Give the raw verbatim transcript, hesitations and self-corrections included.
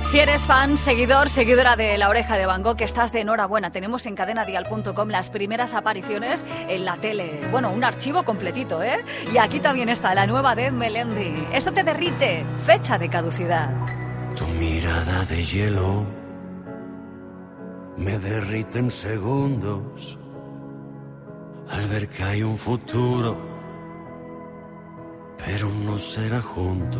Si eres fan, seguidor, seguidora de La Oreja de Van Gogh, que estás de enhorabuena. Tenemos en cadena dial punto com las primeras apariciones en la tele. Bueno, un archivo completito, ¿eh? Y aquí también está la nueva de Melendi. Esto te derrite, fecha de caducidad. Tu mirada de hielo me derrite en segundos al ver que hay un futuro, pero no será juntos.